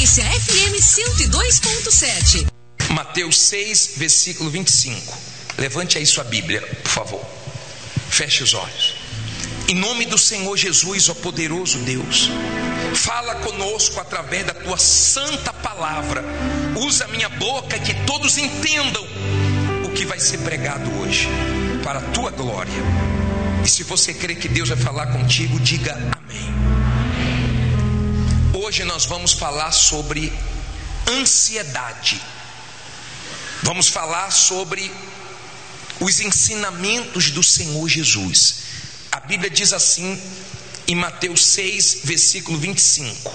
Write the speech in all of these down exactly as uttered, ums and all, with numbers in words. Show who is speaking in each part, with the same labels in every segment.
Speaker 1: Frequência F M cento e dois ponto sete.
Speaker 2: Mateus seis, versículo vinte e cinco. Levante aí sua Bíblia, por favor. Feche os olhos. Em nome do Senhor Jesus, ó poderoso Deus, fala conosco através da tua santa palavra. Usa a minha boca, que todos entendam o que vai ser pregado hoje, para a tua glória. E se você crê que Deus vai falar contigo, diga amém. Hoje nós vamos falar sobre ansiedade. Vamos falar sobre os ensinamentos do Senhor Jesus. A Bíblia diz assim em Mateus seis, versículo vinte e cinco: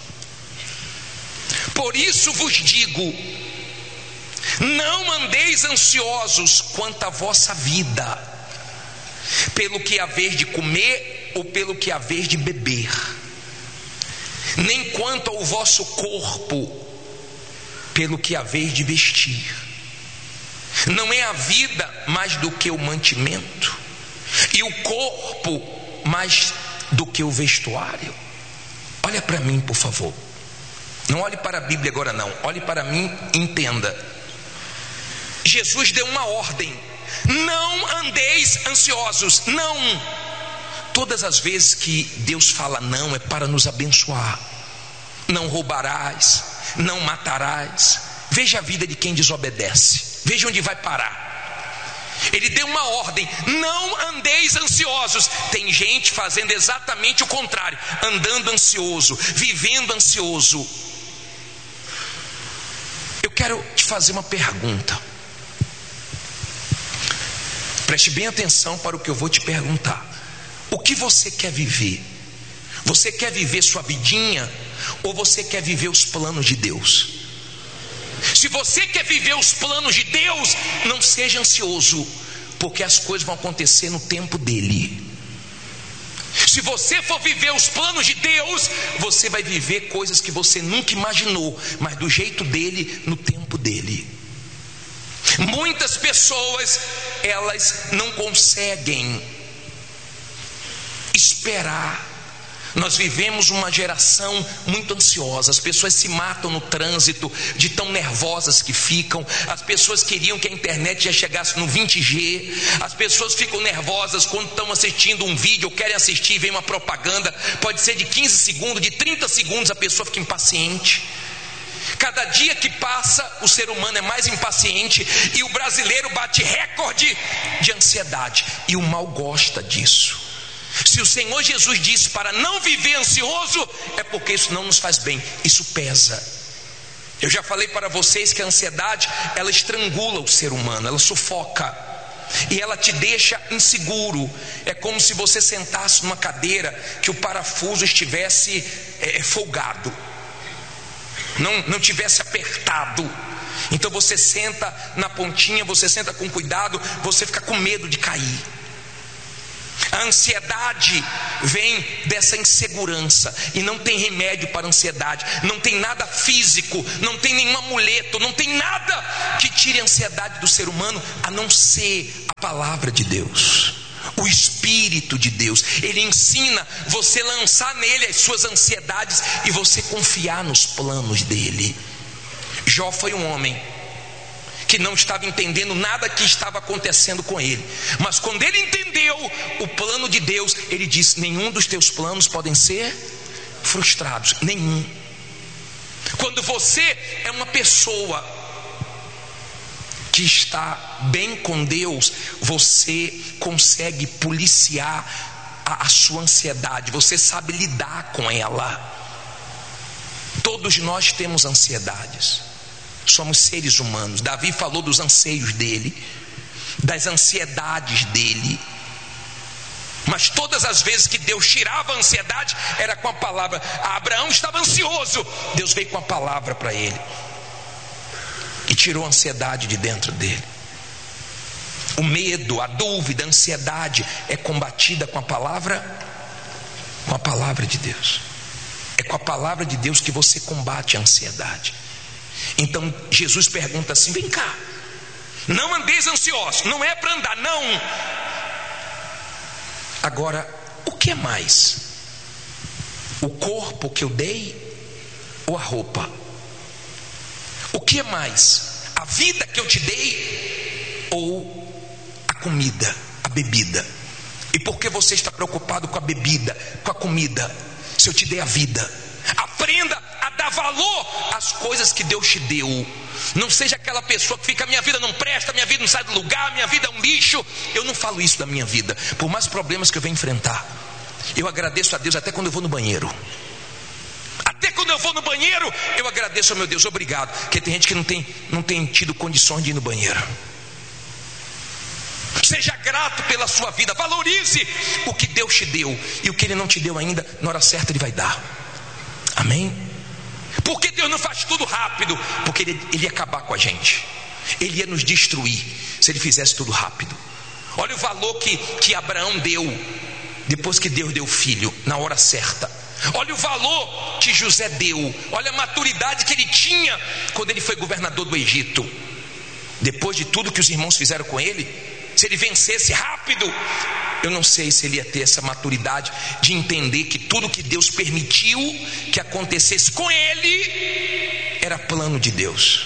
Speaker 2: por isso vos digo, não andeis ansiosos quanto à vossa vida, pelo que haveis de comer ou pelo que haveis de beber, nem quanto ao vosso corpo, pelo que haveis de vestir. Não é a vida mais do que o mantimento, e o corpo mais do que o vestuário? Olha para mim, por favor. Não olhe para a Bíblia agora não, olhe para mim e entenda. Jesus deu uma ordem: não andeis ansiosos. Não. Todas as vezes que Deus fala não, é para nos abençoar. Não roubarás, não matarás. Veja a vida de quem desobedece, veja onde vai parar. Ele deu uma ordem: não andeis ansiosos. Tem gente fazendo exatamente o contrário, andando ansioso, vivendo ansioso. Eu quero te fazer uma pergunta. Preste bem atenção para o que eu vou te perguntar. O que você quer viver? Você quer viver sua vidinha, ou você quer viver os planos de Deus? Se você quer viver os planos de Deus, não seja ansioso, porque as coisas vão acontecer no tempo dele. Se você for viver os planos de Deus, você vai viver coisas que você nunca imaginou, mas do jeito dele, no tempo dele. Muitas pessoas, elas não conseguem esperar. Nós vivemos uma geração muito ansiosa. As pessoas se matam no trânsito de tão nervosas que ficam. As pessoas queriam que a internet já chegasse no vinte G. As pessoas ficam nervosas quando estão assistindo um vídeo ou querem assistir e vem uma propaganda. Pode ser de quinze segundos, de trinta segundos, a pessoa fica impaciente. Cada dia que passa, o ser humano é mais impaciente, e o brasileiro bate recorde de ansiedade, e o mal gosta disso. Se o Senhor Jesus disse para não viver ansioso, é porque isso não nos faz bem, isso pesa. Eu já falei para vocês que a ansiedade, ela estrangula o ser humano, ela sufoca, e ela te deixa inseguro. É como se você sentasse numa cadeira que o parafuso estivesse é, folgado, não, não tivesse apertado. Então você senta na pontinha, você senta com cuidado, você fica com medo de cair. A ansiedade vem dessa insegurança, e não tem remédio para a ansiedade, não tem nada físico, não tem nenhum amuleto, não tem nada que tire a ansiedade do ser humano, a não ser a palavra de Deus, o Espírito de Deus. Ele ensina você a lançar nele as suas ansiedades e você confiar nos planos dele. Jó foi um homem que não estava entendendo nada que estava acontecendo com ele, mas quando ele entendeu o plano de Deus, ele disse: nenhum dos teus planos podem ser frustrados, nenhum. Quando você é uma pessoa que está bem com Deus, você consegue policiar a, a sua ansiedade, você sabe lidar com ela. Todos nós temos ansiedades, somos seres humanos. Davi falou dos anseios dele, das ansiedades dele. Mas todas as vezes que Deus tirava a ansiedade, era com a palavra. Abraão estava ansioso, Deus veio com a palavra para ele e tirou a ansiedade de dentro dele. O medo, a dúvida, a ansiedade é combatida com a palavra, com a palavra de Deus. É com a palavra de Deus que você combate a ansiedade. Então Jesus pergunta assim: vem cá, não andeis ansiosos. Não é para andar, não. Agora, o que é mais? O corpo que eu dei ou a roupa? O que é mais? A vida que eu te dei ou a comida, a bebida? E por que você está preocupado com a bebida, com a comida, se eu te dei a vida? Aprenda a dar valor às coisas que Deus te deu. Não seja aquela pessoa que fica: minha vida não presta, minha vida não sai do lugar, minha vida é um lixo. Eu não falo isso da minha vida. Por mais problemas que eu venho enfrentar, eu agradeço a Deus até quando eu vou no banheiro. Até quando eu vou no banheiro, eu agradeço ao meu Deus, obrigado. Porque tem gente que não tem, não tem tido condições de ir no banheiro. Seja grato pela sua vida. Valorize o que Deus te deu. E o que Ele não te deu ainda, na hora certa Ele vai dar. Amém? Porque Deus não faz tudo rápido? Porque Ele, ele ia acabar com a gente. Ele ia nos destruir se Ele fizesse tudo rápido. Olha o valor que, que Abraão deu depois que Deus deu o filho, na hora certa. Olha o valor que José deu. Olha a maturidade que ele tinha quando ele foi governador do Egito. Depois de tudo que os irmãos fizeram com ele, se ele vencesse rápido, eu não sei se ele ia ter essa maturidade de entender que tudo que Deus permitiu que acontecesse com ele era plano de Deus.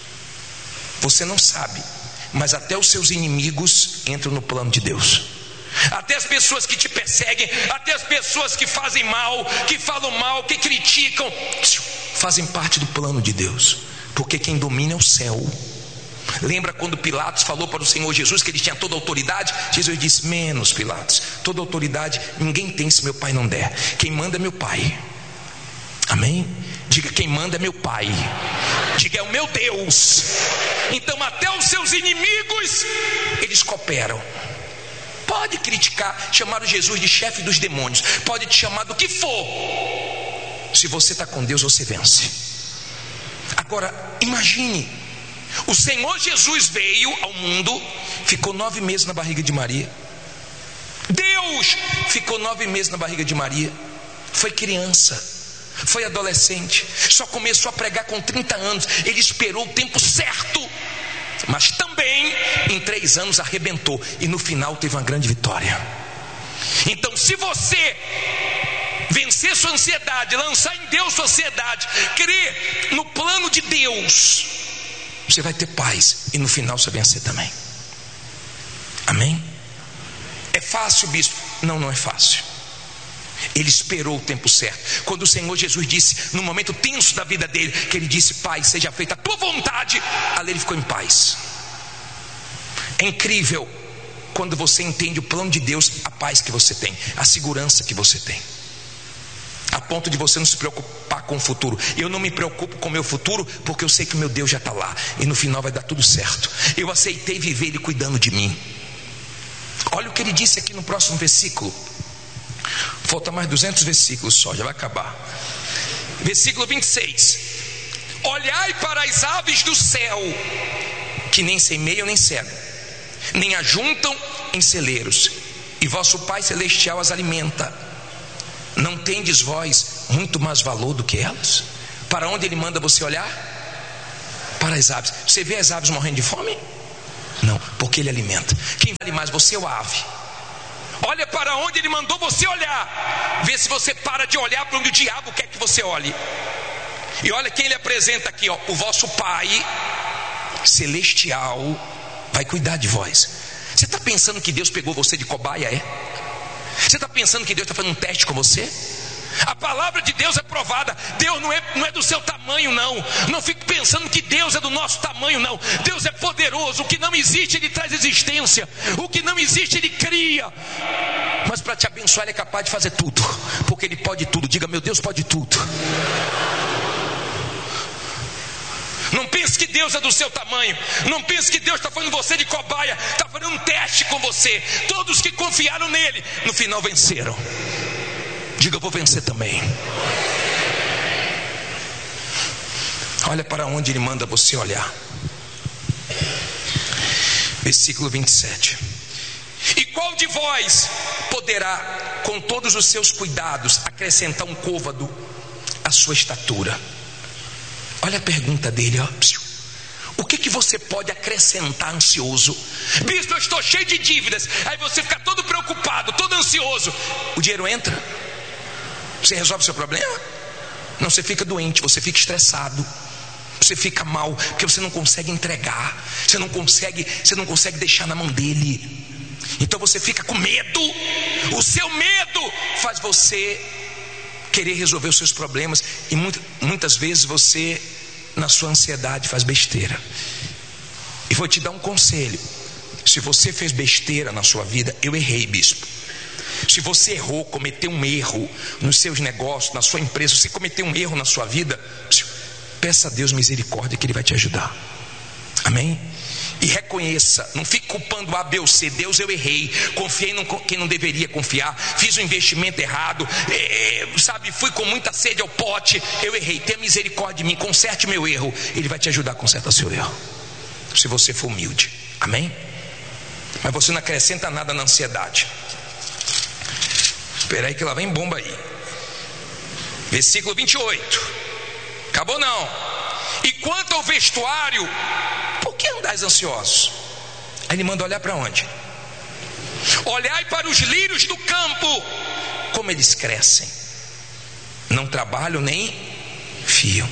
Speaker 2: Você não sabe, mas até os seus inimigos entram no plano de Deus. Até as pessoas que te perseguem, até as pessoas que fazem mal, que falam mal, que criticam, fazem parte do plano de Deus. Porque quem domina é o céu. Lembra quando Pilatos falou para o Senhor Jesus que ele tinha toda a autoridade? Jesus disse: menos, Pilatos, toda a autoridade ninguém tem se meu Pai não der. Quem manda é meu Pai. Amém? Diga: quem manda é meu Pai. Diga: é o meu Deus. Então até os seus inimigos, eles cooperam. Pode criticar, chamar o Jesus de chefe dos demônios, pode te chamar do que for. Se você está com Deus, você vence. Agora, imagine, o Senhor Jesus veio ao mundo, ficou nove meses na barriga de Maria. Deus ficou nove meses na barriga de Maria. Foi criança, foi adolescente, só começou a pregar com trinta anos. Ele esperou o tempo certo, mas também em três anos arrebentou, e no final teve uma grande vitória. Então, se você vencer sua ansiedade, lançar em Deus sua ansiedade, crer no plano de Deus, você vai ter paz, e no final você vai vencer também. Amém? É fácil, bispo? Não, não é fácil. Ele esperou o tempo certo. Quando o Senhor Jesus disse, no momento tenso da vida dele, que ele disse: Pai, seja feita a tua vontade, ali ele ficou em paz. É incrível quando você entende o plano de Deus, a paz que você tem, a segurança que você tem, a ponto de você não se preocupar com o futuro. Eu não me preocupo com o meu futuro, porque eu sei que o meu Deus já está lá, e no final vai dar tudo certo. Eu aceitei viver Ele cuidando de mim. Olha o que ele disse aqui no próximo versículo. Falta mais duzentos versículos só, já vai acabar. Versículo vinte e seis: olhai para as aves do céu, que nem semeiam nem cegam, nem ajuntam em celeiros, e vosso Pai Celestial as alimenta. Não tendes vós muito mais valor do que elas? Para onde Ele manda você olhar? Para as aves. Você vê as aves morrendo de fome? Não, porque Ele alimenta. Quem vale mais, você ou a ave? Olha para onde Ele mandou você olhar. Vê se você para de olhar para onde o diabo quer que você olhe. E olha quem Ele apresenta aqui, ó: o vosso Pai Celestial vai cuidar de vós. Você está pensando que Deus pegou você de cobaia, é? Você está pensando que Deus está fazendo um teste com você? A palavra de Deus é provada. Deus não é, não é do seu tamanho, não. Não fique pensando que Deus é do nosso tamanho, não. Deus é poderoso. O que não existe, Ele traz existência. O que não existe, Ele cria. Mas para te abençoar, Ele é capaz de fazer tudo, porque Ele pode tudo. Diga: meu Deus pode tudo. Não pense que Deus é do seu tamanho. Não pense que Deus está fazendo você de cobaia. Está fazendo um teste com você. Todos que confiaram nele, no final venceram. Diga: eu vou vencer também. Olha para onde Ele manda você olhar. Versículo vinte e sete: e qual de vós poderá, com todos os seus cuidados, acrescentar um côvado à sua estatura? Olha a pergunta dele, ó. O que que você pode acrescentar ansioso? Bispo, eu estou cheio de dívidas. Aí você fica todo preocupado, todo ansioso. O dinheiro entra? Você resolve o seu problema? Não, você fica doente, você fica estressado, você fica mal, porque você não consegue entregar, você não consegue, você não consegue deixar na mão dele. Então você fica com medo. O seu medo faz você querer resolver os seus problemas. E muito, muitas vezes você, na sua ansiedade, faz besteira. E vou te dar um conselho. Se você fez besteira na sua vida, eu errei, bispo. Se você errou, cometeu um erro nos seus negócios, na sua empresa, se cometeu um erro na sua vida, peça a Deus misericórdia, que Ele vai te ajudar. Amém? E reconheça, não fique culpando A, B ou C. Deus, eu errei, confiei em quem não deveria confiar, fiz um investimento errado, é, sabe, fui com muita sede ao pote, eu errei, tenha misericórdia de mim, conserte meu erro. Ele vai te ajudar a consertar seu erro, se você for humilde. Amém? Mas você não acrescenta nada na ansiedade. Espera aí que lá vem bomba aí. Versículo vinte e oito. Acabou não. E quanto ao vestuário, por que andais ansiosos? Aí ele manda olhar para onde? Olhai para os lírios do campo, como eles crescem, não trabalham nem fiam.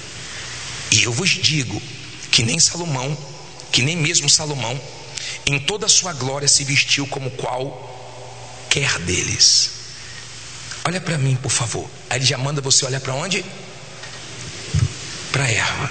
Speaker 2: E eu vos digo que nem Salomão, que nem mesmo Salomão, em toda a sua glória, se vestiu como qualquer deles. Olha para mim, por favor. Aí ele já manda você olhar para onde? Para a erva,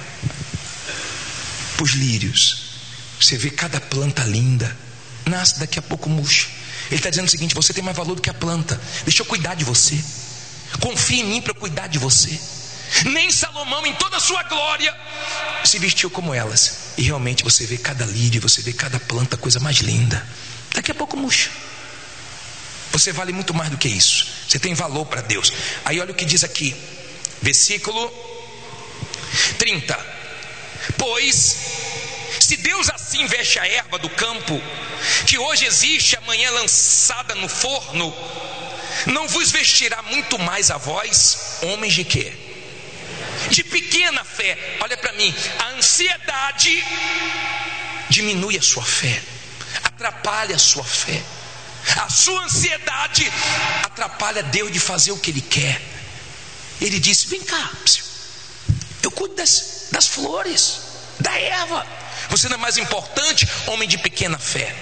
Speaker 2: para os lírios. Você vê cada planta linda, nasce, daqui a pouco murcha. Ele está dizendo o seguinte: você tem mais valor do que a planta. Deixa eu cuidar de você. Confie em mim para eu cuidar de você. Nem Salomão, em toda a sua glória, se vestiu como elas. E realmente você vê cada lírio, você vê cada planta, coisa mais linda. Daqui a pouco murcha. Você vale muito mais do que isso. Você tem valor para Deus. Aí olha o que diz aqui, versículo trinta. Pois se Deus assim veste a erva do campo, que hoje existe, amanhã lançada no forno, não vos vestirá muito mais a vós, homens de quê? De pequena fé. Olha para mim, a ansiedade diminui a sua fé, atrapalha a sua fé. A sua ansiedade atrapalha Deus de fazer o que Ele quer. Ele disse: vem cá, eu cuido das, das flores, da erva. Você não é mais importante, homem de pequena fé.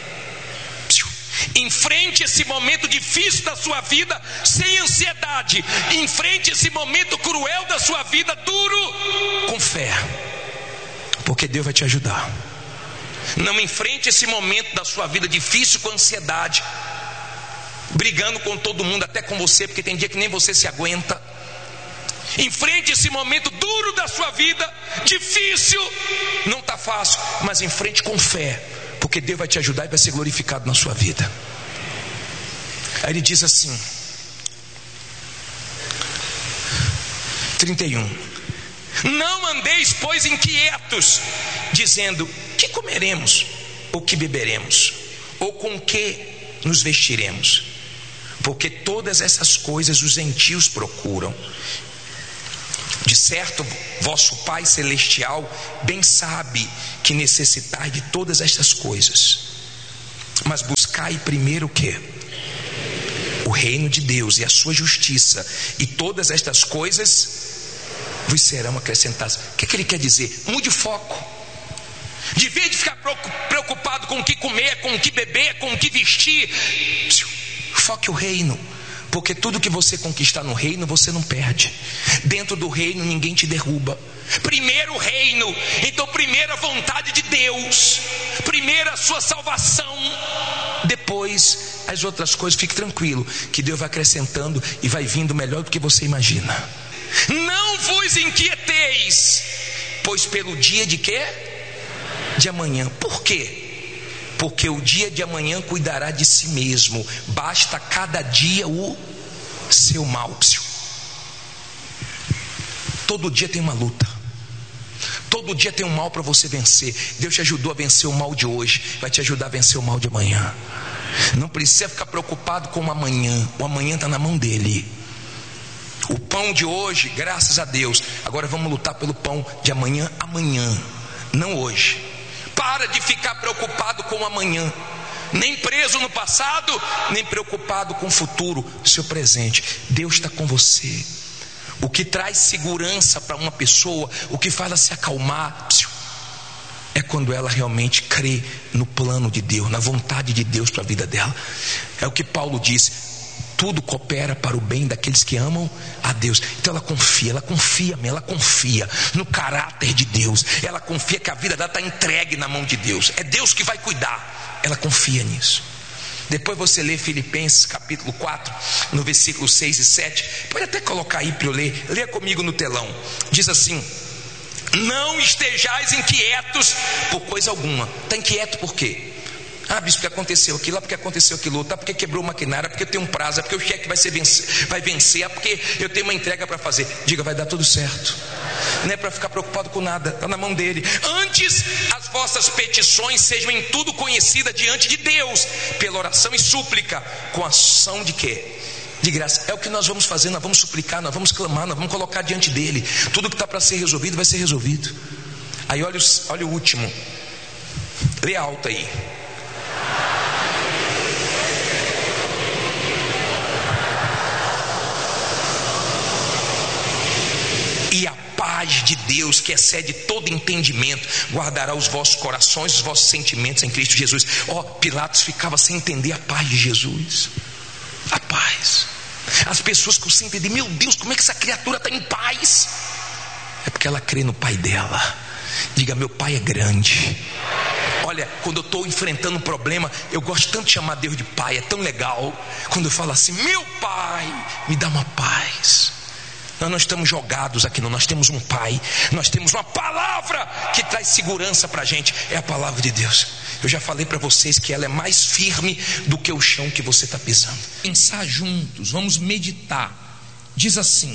Speaker 2: Enfrente esse momento difícil da sua vida sem ansiedade. Enfrente esse momento cruel da sua vida, duro, com fé, porque Deus vai te ajudar. Não enfrente esse momento da sua vida difícil com ansiedade, brigando com todo mundo, até com você, porque tem dia que nem você se aguenta. Enfrente esse momento duro da sua vida, difícil, não está fácil, mas enfrente com fé, porque Deus vai te ajudar e vai ser glorificado na sua vida. Aí ele diz assim, trinta e um: não andeis, pois, inquietos, dizendo: que comeremos, ou que beberemos, ou com que nos vestiremos? Porque todas essas coisas os gentios procuram. De certo, vosso Pai Celestial bem sabe que necessitais de todas estas coisas. Mas buscai primeiro o quê? O reino de Deus e a sua justiça, e todas estas coisas vos serão acrescentadas. O que é que ele quer dizer? Mude o foco. De vez de ficar preocupado com o que comer, com o que beber, com o que vestir, foque o reino. Porque tudo que você conquistar no reino, você não perde. Dentro do reino ninguém te derruba. Primeiro o reino. Então primeiro a vontade de Deus, primeiro a sua salvação, depois as outras coisas. Fique tranquilo, que Deus vai acrescentando e vai vindo melhor do que você imagina. Não vos inquieteis, pois pelo dia de quê? De amanhã. Por quê? Porque o dia de amanhã cuidará de si mesmo. Basta cada dia o seu mal. Todo dia tem uma luta. Todo dia tem um mal para você vencer. Deus te ajudou a vencer o mal de hoje, vai te ajudar a vencer o mal de amanhã. Não precisa ficar preocupado com o amanhã. O amanhã está na mão dele. O pão de hoje, graças a Deus. Agora vamos lutar pelo pão de amanhã, amanhã, não hoje. Para de ficar preocupado com o amanhã, nem preso no passado, nem preocupado com o futuro, seu presente. Deus está com você. O que traz segurança para uma pessoa, o que faz ela se acalmar, é quando ela realmente crê no plano de Deus, na vontade de Deus para a vida dela. É o que Paulo diz: tudo coopera para o bem daqueles que amam a Deus. Então ela confia, ela confia, ela confia no caráter de Deus. Ela confia que a vida dela está entregue na mão de Deus. É Deus que vai cuidar. Ela confia nisso. Depois você lê Filipenses capítulo quatro, no versículo seis e sete. Pode até colocar aí para eu ler. Leia comigo no telão. Diz assim: não estejais inquietos por coisa alguma. Está inquieto por quê? Ah, bispo, porque aconteceu aquilo, ah, porque aconteceu aquilo outro, ah, porque quebrou maquinária, ah, porque eu tenho um prazo, ah, porque o cheque vai, ser vencer, vai vencer, ah, porque eu tenho uma entrega para fazer. Diga, vai dar tudo certo. Não é para ficar preocupado com nada, está na mão dele. Antes, as vossas petições sejam em tudo conhecidas diante de Deus, pela oração e súplica, com ação de quê? De graça. É o que nós vamos fazer, nós vamos suplicar, nós vamos clamar, nós vamos colocar diante dele. Tudo que está para ser resolvido vai ser resolvido. Aí olha, os, olha o último. Lê alto aí. E a paz de Deus, que excede todo entendimento, guardará os vossos corações, os vossos sentimentos em Cristo Jesus. Ó, oh, Pilatos ficava sem entender a paz de Jesus. A paz. As pessoas que sem entender, meu Deus, como é que essa criatura está em paz? É porque ela crê no Pai dela. Diga, meu Pai é grande. Olha, quando eu estou enfrentando um problema, eu gosto tanto de chamar Deus de Pai. É tão legal quando eu falo assim: meu Pai, me dá uma paz. Nós não estamos jogados aqui não, nós temos um Pai, nós temos uma palavra que traz segurança para a gente, é a palavra de Deus. Eu já falei para vocês que ela é mais firme do que o chão que você está pisando. Pensar juntos, vamos meditar. Diz assim,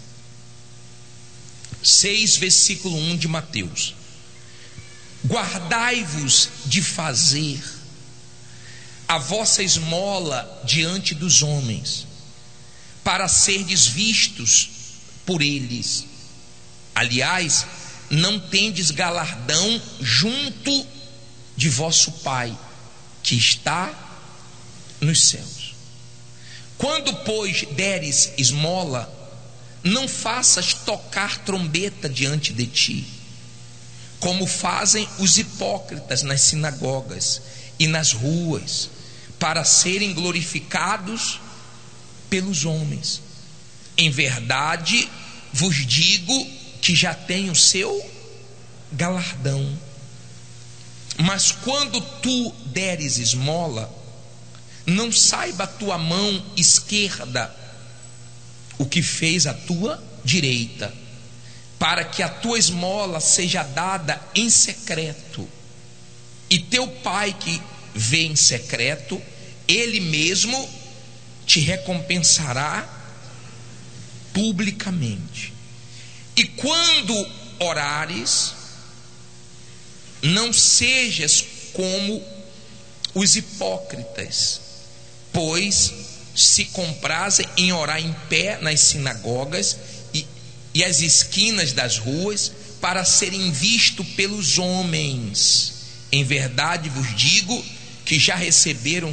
Speaker 2: seis versículo um de Mateus: guardai-vos de fazer a vossa esmola diante dos homens, para serdes vistos por eles. Aliás, não tendes galardão junto de vosso Pai que está nos céus. Quando, pois, deres esmola, não faças tocar trombeta diante de ti, como fazem os hipócritas nas sinagogas e nas ruas, para serem glorificados pelos homens. Em verdade vos digo que já tem o seu galardão. Mas quando tu deres esmola, não saiba a tua mão esquerda o que fez a tua direita, para que a tua esmola seja dada em secreto, e teu Pai que vê em secreto, Ele mesmo te recompensará publicamente. E quando orares, não sejas como os hipócritas, pois se comprazem em orar em pé nas sinagogas e, e as esquinas das ruas, para serem vistos pelos homens. Em verdade vos digo que já receberam